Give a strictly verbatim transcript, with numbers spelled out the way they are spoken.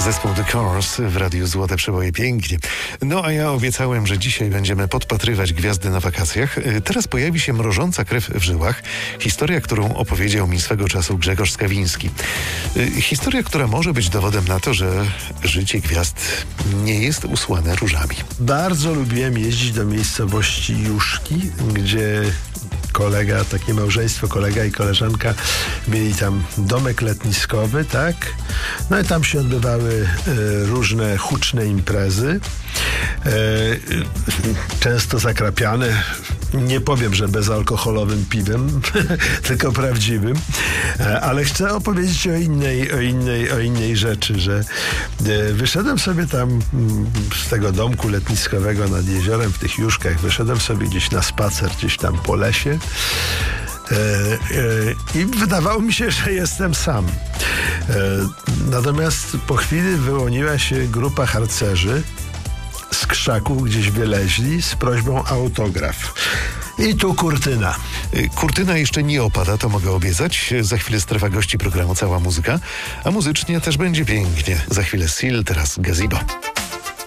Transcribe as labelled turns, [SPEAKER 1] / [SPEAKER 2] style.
[SPEAKER 1] Zespół The Cars w Radiu Złote Przeboje. Pięknie. No a ja obiecałem, że dzisiaj będziemy podpatrywać gwiazdy na wakacjach. Teraz pojawi się mrożąca krew w żyłach. Historia, którą opowiedział mi swego czasu Grzegorz Skawiński. Historia, która może być dowodem na to, że życie gwiazd nie jest usłane różami.
[SPEAKER 2] Bardzo lubiłem jeździć do miejscowości Juszki, gdzie kolega, takie małżeństwo, kolega i koleżanka mieli tam domek letniskowy, tak? No i tam się odbywały e, różne huczne imprezy, e, często zakrapiane, nie powiem, że bezalkoholowym piwem, tylko prawdziwym, e, ale chcę opowiedzieć o innej, o innej, o innej rzeczy, że e, wyszedłem sobie tam m, z tego domku letniskowego nad jeziorem w tych Juszkach, wyszedłem sobie gdzieś na spacer, gdzieś tam po lesie. E, e, I wydawało mi się, że jestem sam. E, natomiast po chwili wyłoniła się grupa harcerzy z krzaków, gdzieś wyleźli z prośbą o autograf. I tu kurtyna.
[SPEAKER 1] Kurtyna jeszcze nie opada, to mogę obiecać. Za chwilę strefa gości programu Cała Muzyka, a muzycznie też będzie pięknie. Za chwilę Seal, teraz Gazebo.